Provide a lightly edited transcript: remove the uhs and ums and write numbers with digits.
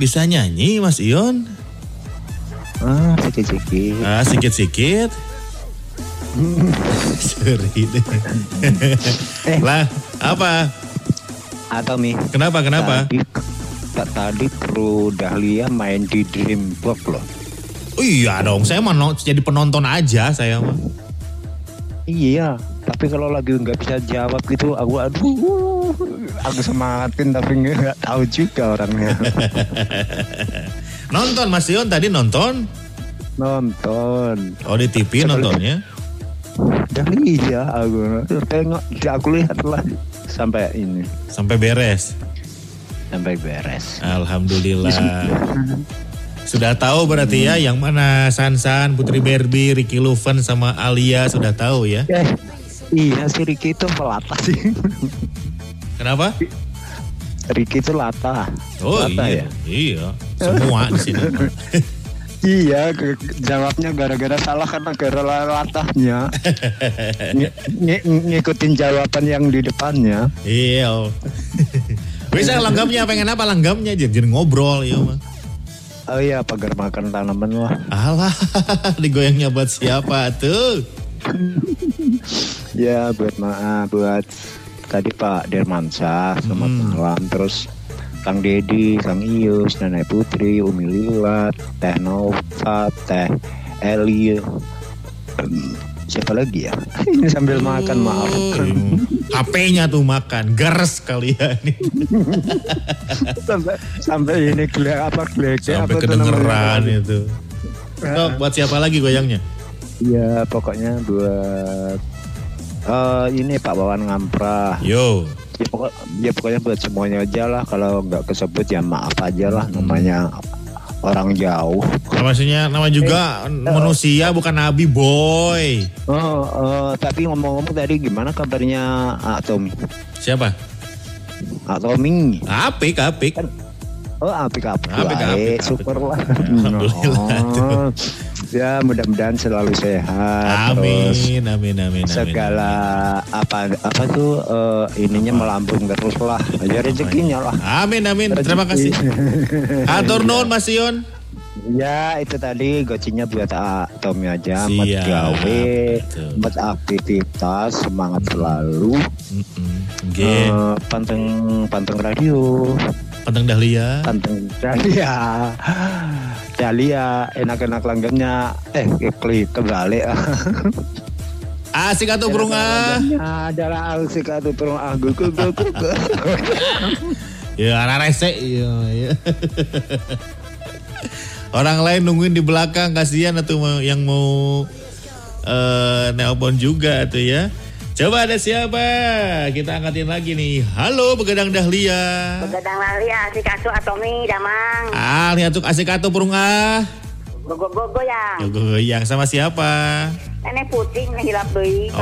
bisa nyanyi Mas Ion? Sikit-sikit. Sikit-sikit. Sorry deh. Lah, apa? Tommy. Kenapa? Tadi kru Dahlia main di Dreambox loh. Oh iya dong, saya mau jadi penonton aja saya mah. Iya, tapi kalau lagi nggak bisa jawab gitu, aku semangatin tapi nggak tahu juga orangnya. Nonton Mas Ion tadi nonton? Nonton. Oh di TV nontonnya? Dahlia aku tengok, aku lihat lah sampai ini. Sampai beres. Alhamdulillah. Sudah tahu berarti ya yang mana Sansan, Putri Barbie, Ricky Luven sama Alia sudah tahu ya? Iya si Ricky itu pelata sih. Kenapa? Ricky itu lata. Oh lata iya, ya? Iya. Semua di sini. Iya, jawabnya gara-gara salah karena gara-gara latahnya. Ngikutin jawaban yang di depannya. Iya. Bisa langgamnya, pengen apa langgamnya? Jadi ngobrol ya mah. Oh iya, pagar makan tanaman lah. Alah, digoyangnya buat siapa tuh? Ya buat tadi Pak Dermansyah, selamat malam. Terus Kang Dedi, Kang Ius, Nenek Putri, Umi Lilat, Teh Nova, Teh Eli. Siapa lagi ya? Ini sambil makan, maaf. HP-nya tuh makan, geres kalian nih. sampai ini gelek. Sampai kedengeran itu. So, buat siapa lagi goyangnya? Ya pokoknya buat ini Pak Wawan Ngamprah. Yo. Ya pokoknya buat semuanya aja lah. Kalau nggak kesebut ya maaf aja lah, namanya orang jauh. Maksudnya nama juga manusia bukan nabi boy. Tapi ngomong-ngomong tadi gimana kabarnya Tommy? Siapa? Tommy. Apik. Apik. Syukurlah. Alhamdulillah. Ya mudah-mudahan selalu sehat. Amin. Segala apa tuh ininya melambung terus lah. Aja rezekinya lah. Amin. Terima kasih. Atur nuhun Mas Ion. Ya itu tadi gocinya buat Tommy aja. Buat Siap, gawe, betul. buat aktivitas, semangat selalu. Panteng radio. Panteng Dahlia. Dahlia enak-enak langgamnya. Kebalik. Asik atuh burung adalah asik atuh burung gugu. Ya rese ya. Orang lain nungguin di belakang, kasihan atuh yang mau nelpon juga tuh ya. Coba ada siapa? Kita angkatin lagi nih. Halo Begadang Dahlia. Begadang Dahlia, asik atuh Atomi damang. Lihat tuh asik atuh burung Gogo-gogo yang. Gogo yang sama siapa? Nenek Putri ngehilap deui.